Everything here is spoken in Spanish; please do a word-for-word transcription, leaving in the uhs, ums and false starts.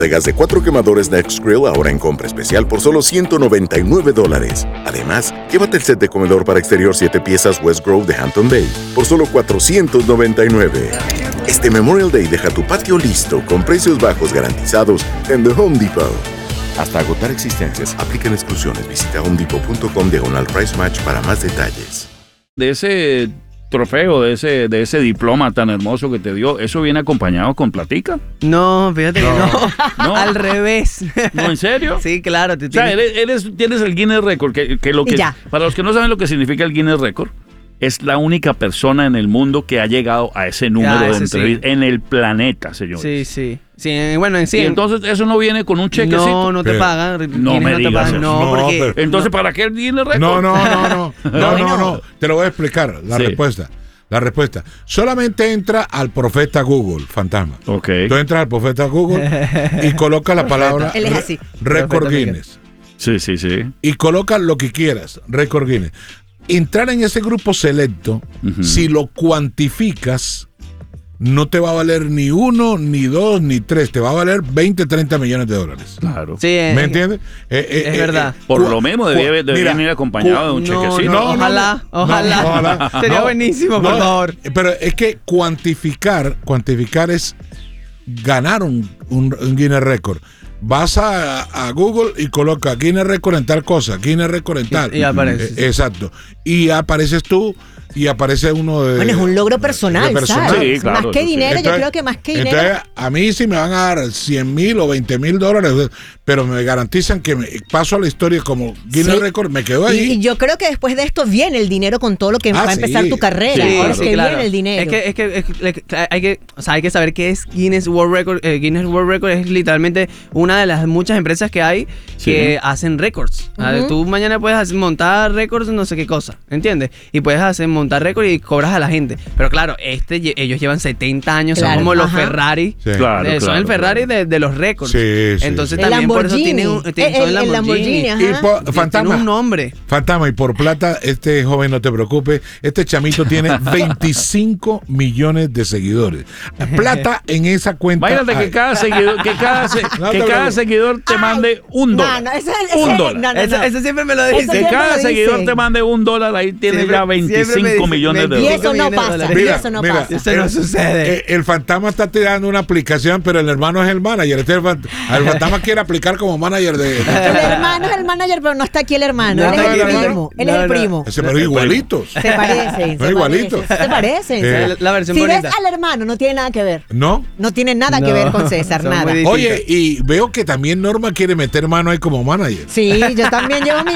de gas de cuatro quemadores Nextgrill ahora en compra especial por solo ciento noventa y nueve dólares. Además, llévate el set de comedor para exterior siete piezas West Grove de Hampton Bay por solo cuatrocientos noventa y nueve. Este Memorial Day deja tu patio listo con precios bajos garantizados en The Home Depot. Hasta agotar existencias, aplican exclusiones. Visita homedepot.com diagonal price match para más detalles. De ese trofeo, de ese, de ese diploma tan hermoso que te dio, ¿eso viene acompañado con platica? No, fíjate No. que no. No. Al revés. ¿No, en serio? Sí, claro. Te O sea, tienes- eres, eres- tienes el Guinness Record, que, que lo que Ya. para los que no saben lo que significa el Guinness Record, es la única persona en el mundo que ha llegado a ese número Ya, de ese sí. entrevistas en el planeta, señores. Sí, sí. Sí, eh, bueno, en sí. Y entonces eso no viene con un chequecito. No, no te Pero- pagan. No Guinness me te digas pagan, eso. No, No, porque... pero- Entonces, ¿para qué el Guinness Record? No, no, no, no. No, no, Bueno. no. Te lo voy a explicar. La Sí. respuesta. La respuesta. Solamente entra al profeta Google, fantasma. Ok. Tú entras al profeta Google y colocas la palabra Él es así. récord Profeta Guinness. Sí, sí, sí. Y colocas lo que quieras, récord Guinness. Entrar en ese grupo selecto, Ujú. si lo cuantificas, no te va a valer ni uno, ni dos, ni tres. Te va a valer veinte, treinta millones de dólares. Claro. Sí, eh, ¿Me entiendes? Eh, eh, es eh, verdad. eh, Por cu- lo mismo cu- debía, debería mira, venir acompañado de un No, chequecito. no, No, no, ojalá, no. ojalá. No, ojalá. Sería No. buenísimo, por No, favor. Pero es que cuantificar, cuantificar es ganar un, un, un Guinness Record. Vas a, a Google y coloca Guinness Record en tal cosa, Guinness Record en tal. Y- y aparece, Eh, sí. Exacto. Y apareces tú y aparece uno de... Bueno, es un logro personal, de ¿sabes? Sí, claro, más que eso sí. dinero, yo Entonces- creo que más que dinero. Entonces, a mí sí me van a dar cien mil o veinte mil dólares, pero me garantizan que me paso a la historia como Guinness Sí. Record, me quedo Y, ahí. y yo creo que después de esto viene el dinero con todo lo que Ah, va a empezar sí. tu carrera. Sí, Ahora sí, es que claro. viene el dinero. Es que, es que, es que hay que, o sea, hay que saber qué es Guinness World Record. Eh, Guinness World Record es literalmente una de las muchas empresas que hay Sí. que hacen récords. A ver, Ujú. tú mañana puedes hacer, montar récords, no sé qué cosa, ¿entiendes? Y puedes hacer montar récords y cobras a la gente. Pero claro, este lle- ellos llevan setenta años, son Claro, como los ajá. Ferrari. Sí. Claro, Eh, son claro, el Ferrari claro. de, de los récords. Sí, sí, Entonces sí. El también por eso Lamborghini. tiene un, tiene- El- son el Lamborghini, ajá. Y por- Tiene fantasma, un nombre. Fantasma, y por plata, este joven, no te preocupes, este chamito tiene veinticinco millones de seguidores. Plata en esa cuenta. Imagínate que hay. cada seguidor, que cada, se- No que te cada preocupes. seguidor te mande un No, dólar. no, ese es Un ese- dólar. no, no, Eso, no. eso siempre me lo Eso dicen. Que siempre cada lo seguidor dicen. te mande un dólar, ahí tienes Siempre- ya siempre me veinticinco dicen millones de Y dólares. eso no millones de pasa. dólares. Y Mira, eso no mira, pasa. Eso no sucede. Eh, el fantasma está tirando una aplicación, pero el hermano es el manager. Este es el, fant- el fantasma quiere aplicar como manager de. El hermano es el manager, pero no está aquí el hermano. No, él es no, el no, no. primo. Él es No, el no. primo. Se pero igualitos. Se parecen. No, se igualitos. parecen, Se parecen. Eh, La- la versión si bonita. ves al hermano, no tiene nada que ver. ¿No? No tiene nada que No, ver con César, son nada. muy Oye, y veo que también Norma quiere meter mano ahí como manager. Sí, yo también llevo mi